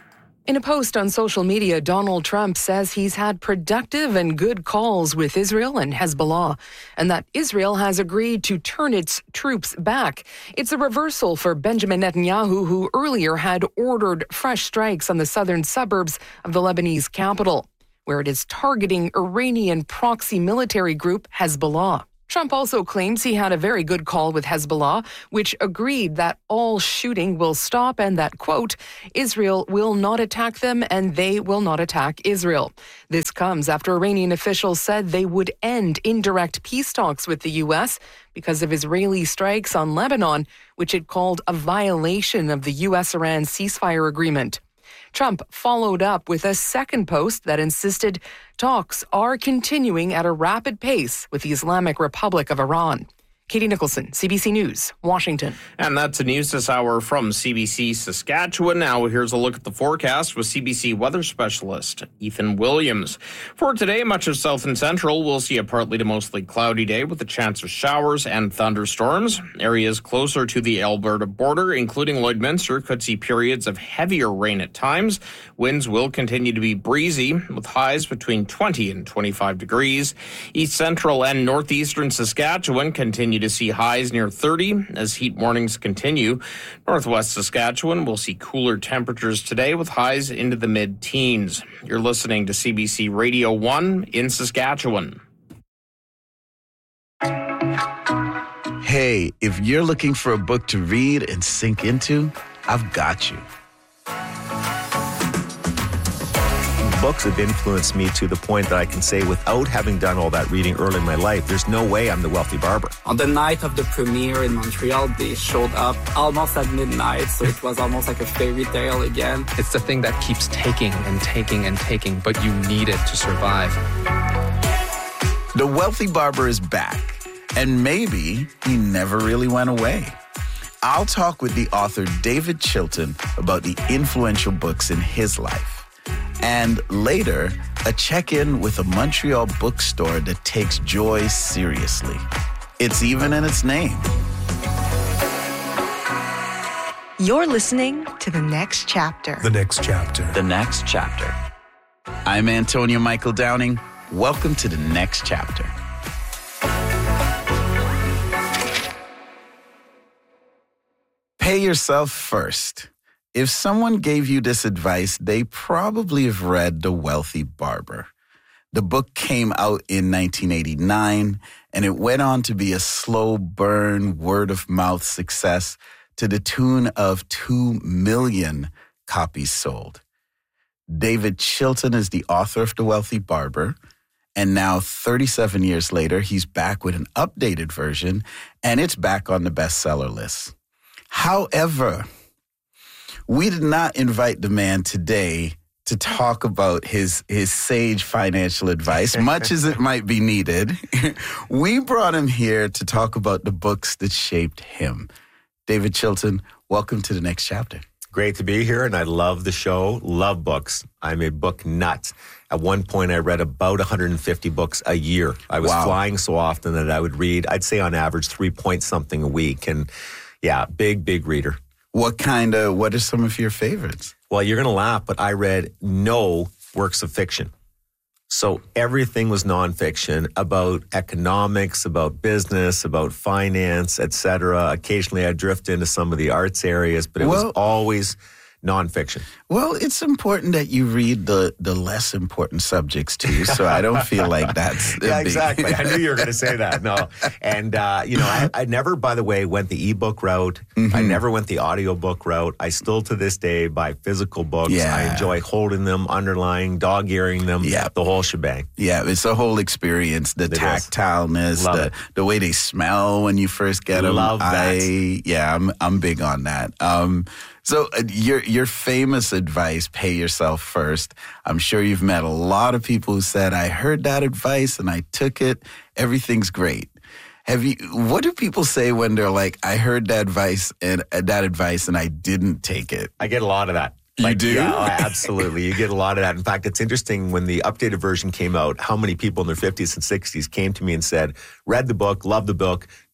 In a post on social media, Donald Trump says he's had productive and good calls with Israel and Hezbollah, and that Israel has agreed to turn its troops back. It's a reversal for Benjamin Netanyahu, who earlier had ordered fresh strikes on the southern suburbs of the Lebanese capital, where it is targeting Iranian proxy military group Hezbollah. Trump also claims he had a very good call with Hezbollah, which agreed that all shooting will stop and that, quote, Israel will not attack them and they will not attack Israel. This comes after Iranian officials said they would end indirect peace talks with the U S because of Israeli strikes on Lebanon, which it called a violation of the U S-Iran ceasefire agreement. Trump followed up with a second post that insisted talks are continuing at a rapid pace with the Islamic Republic of Iran. Katie Nicholson, C B C News, Washington. And that's the news this hour from C B C Saskatchewan. Now here's a look at the forecast with C B C weather specialist Ethan Williams. For today, much of south and central will see a partly to mostly cloudy day with a chance of showers and thunderstorms. Areas closer to the Alberta border, including Lloydminster, could see periods of heavier rain at times. Winds will continue to be breezy with highs between twenty and twenty-five degrees. East central and northeastern Saskatchewan continue to see highs near thirty as heat warnings continue. Northwest Saskatchewan will see cooler temperatures today with highs into the mid-teens. You're listening to C B C Radio one in Saskatchewan. Hey, if you're looking for a book to read and sink into, I've got you. Books have influenced me to the point that I can say, without having done all that reading early in my life, there's no way I'm the wealthy barber. On the night of the premiere in Montreal, they showed up almost at midnight, so it was almost like a fairy tale again. It's the thing that keeps taking and taking and taking, but you need it to survive. The Wealthy Barber is back, and maybe he never really went away. I'll talk with the author David Chilton about the influential books in his life. And later, a check-in with a Montreal bookstore that takes joy seriously. It's even in its name. You're listening to The Next Chapter. The Next Chapter. The Next Chapter. I'm Antonio Michael Downing. Welcome to The Next Chapter. Pay yourself first. If someone gave you this advice, they probably have read The Wealthy Barber. The book came out in nineteen eighty-nine, and it went on to be a slow burn, word-of-mouth success to the tune of two million copies sold. David Chilton is the author of The Wealthy Barber, and now thirty-seven years later, he's back with an updated version, and it's back on the bestseller list. However, we did not invite the man today to talk about his his sage financial advice, much as it might be needed. We brought him here to talk about the books that shaped him. David Chilton, welcome to The Next Chapter. Great to be here, and I love the show, love books. I'm a book nut. At one point, I read about one hundred fifty books a year. I was wow. flying so often that I would read, I'd say on average, three point something a week. And yeah, big, big reader. What kind of, what are some of your favorites? Well, you're going to laugh, but I read no works of fiction. So everything was nonfiction about economics, about business, about finance, et cetera. Occasionally I drift into some of the arts areas, but it well, was always nonfiction. Well, it's important that you read the, the less important subjects too, so I don't feel like that's yeah, exactly. I knew you were going to say that. No, and uh, you know, I, I never, by the way, went the ebook route. Mm-hmm. I never went the audiobook route. I still, to this day, buy physical books. Yeah. I enjoy holding them, underlying, dog-earing them, yeah. the whole shebang. Yeah, it's a whole experience. The it tactileness, the, the way they smell when you first get them. Love that. I, yeah, I'm I'm big on that. Um, So uh, your your famous advice, pay yourself first. I'm sure you've met a lot of people who said, I heard that advice and I took it. Everything's great. Have you? What do people say when they're like, I heard that advice and uh, that advice and I didn't take it? I get a lot of that. You like, do? Yeah, absolutely. You get a lot of that. In fact, it's interesting when the updated version came out, how many people in their fifties and sixties came to me and said, read the book, loved the book,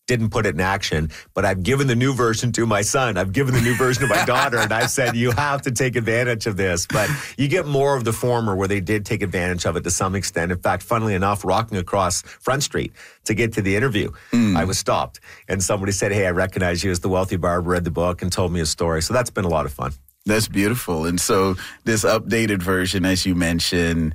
didn't put it in action, but I've given the new version to my son. I've given the new version to my daughter, and I've said, you have to take advantage of this. But you get more of the former where they did take advantage of it to some extent. In fact, funnily enough, walking across Front Street to get to the interview, mm. I was stopped. And somebody said, hey, I recognize you as the wealthy barber, read the book and told me a story. So that's been a lot of fun. That's beautiful. And so this updated version, as you mentioned,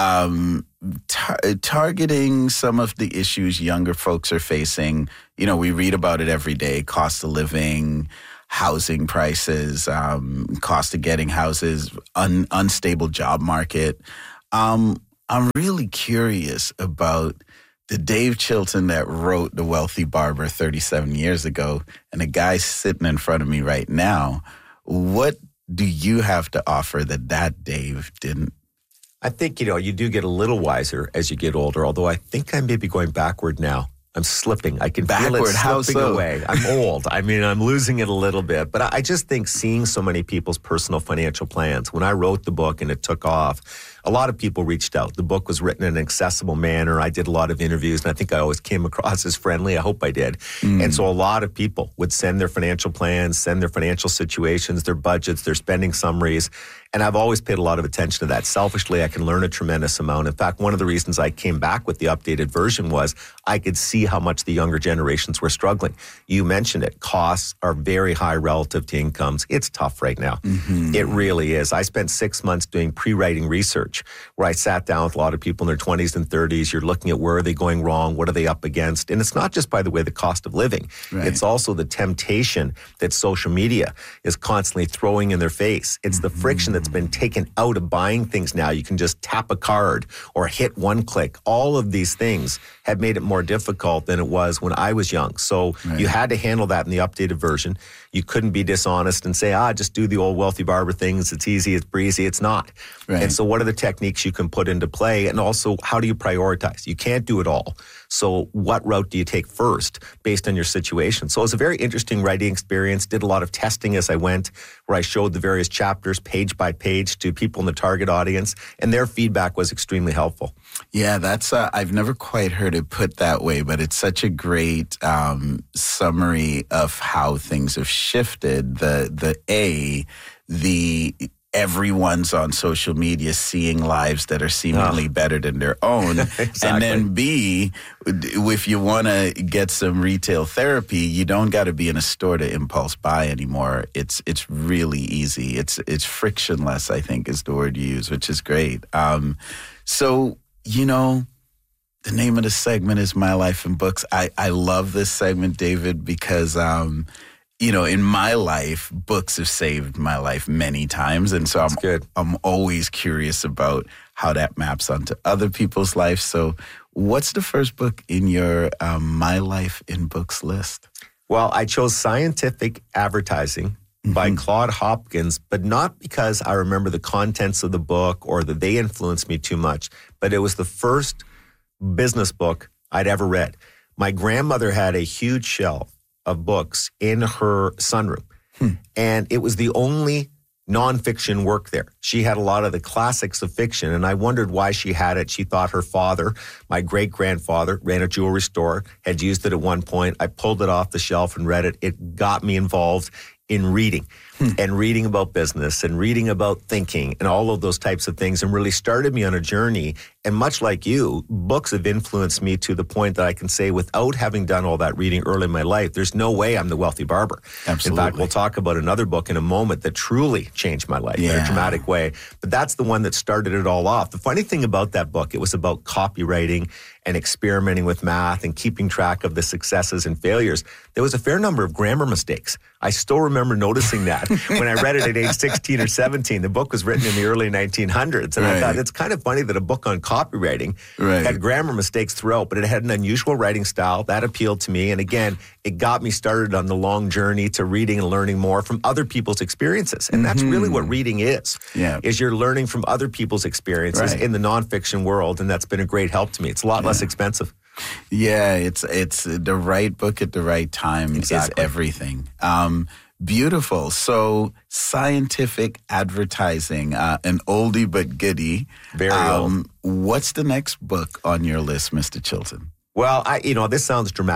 um, tar- targeting some of the issues younger folks are facing. You know, we read about it every day, cost of living, housing prices, um, cost of getting houses, un- unstable job market. Um, I'm really curious about the Dave Chilton that wrote The Wealthy Barber thirty-seven years ago and the guy sitting in front of me right now. What do you have to offer that that Dave didn't? I think, you know, you do get a little wiser as you get older, although I think I may be going backward now. I'm slipping. I can Backward, feel it how slipping so? away. I'm old. I mean, I'm losing it a little bit. But I just think seeing so many people's personal financial plans, when I wrote the book and it took off, a lot of people reached out. The book was written in an accessible manner. I did a lot of interviews, and I think I always came across as friendly. I hope I did. Mm. And so a lot of people would send their financial plans, send their financial situations, their budgets, their spending summaries. And I've always paid a lot of attention to that. Selfishly, I can learn a tremendous amount. In fact, one of the reasons I came back with the updated version was I could see how much the younger generations were struggling. You mentioned it. Costs are very high relative to incomes. It's tough right now. Mm-hmm. It really is. I spent six months doing pre-writing research where I sat down with a lot of people in their twenties and thirties. You're looking at where are they going wrong? What are they up against? And it's not just, by the way, the cost of living. Right. It's also the temptation that social media is constantly throwing in their face. It's mm-hmm. the friction that's been taken out of buying things now. You can just tap a card or hit one click. All of these things have made it more difficult than it was when I was young. So right. you had to handle that in the updated version. You couldn't be dishonest and say, ah, just do the old wealthy barber things. It's easy, it's breezy. It's not. Right. And so what are the techniques you can put into play? And also, how do you prioritize? You can't do it all. So what route do you take first based on your situation? So it was a very interesting writing experience. Did a lot of testing as I went, where I showed the various chapters page by page to people in the target audience, and their feedback was extremely helpful. Yeah, that's, uh, I've never quite heard it put that way, but it's such a great um, summary of how things have shifted. The, the A, the... everyone's on social media seeing lives that are seemingly oh. better than their own. Exactly. And then B, if you want to get some retail therapy, you don't got to be in a store to impulse buy anymore. It's it's really easy. It's it's frictionless, I think, is the word you use, which is great. Um, so, you know, the name of the segment is My Life in Books. I, I love this segment, David, because... Um, You know, in my life, books have saved my life many times. And so I'm, good. I'm always curious about how that maps onto other people's lives. So what's the first book in your um, My Life in Books list? Well, I chose Scientific Advertising mm-hmm. by Claude Hopkins, but not because I remember the contents of the book or that they influenced me too much, but it was the first business book I'd ever read. My grandmother had a huge shelf of books in her sunroom. Hmm. And it was the only nonfiction work there. She had a lot of the classics of fiction, and I wondered why she had it. She thought her father, my great-grandfather, ran a jewelry store, had used it at one point. I pulled it off the shelf and read it. It got me involved in reading hmm. and reading about business and reading about thinking and all of those types of things, and really started me on a journey. And much like you, books have influenced me to the point that I can say, without having done all that reading early in my life, there's no way I'm the wealthy barber. Absolutely. In fact, we'll talk about another book in a moment that truly changed my life yeah. in a dramatic way. But that's the one that started it all off. The funny thing about that book, it was about copywriting and experimenting with math and keeping track of the successes and failures. There was a fair number of grammar mistakes. I still remember noticing that when I read it at age sixteen or seventeen. The book was written in the early nineteen hundreds. And right. I thought, it's kind of funny that a book on copywriting right. had grammar mistakes throughout, but it had an unusual writing style. That appealed to me. And again, it got me started on the long journey to reading and learning more from other people's experiences. And that's mm-hmm. really what reading is, yeah. is you're learning from other people's experiences right. in the nonfiction world. And that's been a great help to me. It's a lot yeah. less expensive. Yeah, it's it's the right book at the right time exactly. is everything. Um, beautiful. So Scientific Advertising, uh, an oldie but goodie. Very um, old. What's the next book on your list, Mister Chilton? Well, I, you know, this sounds dramatic,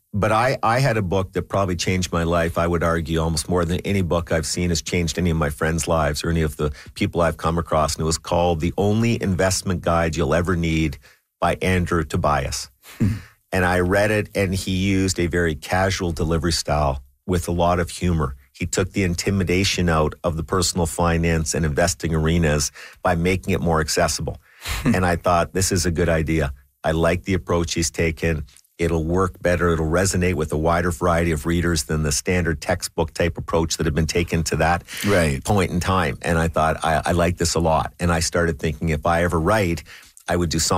But I, I had a book that probably changed my life, I would argue, almost more than any book I've seen has changed any of my friends' lives or any of the people I've come across. And it was called The Only Investment Guide You'll Ever Need by Andrew Tobias. And I read it, and he used a very casual delivery style with a lot of humor. He took the intimidation out of the personal finance and investing arenas by making it more accessible. And I thought, this is a good idea. I like the approach he's taken. It'll work better. It'll resonate with a wider variety of readers than the standard textbook type approach that had been taken to that right. point in time. And I thought, I, I like this a lot. And I started thinking, if I ever write, I would do something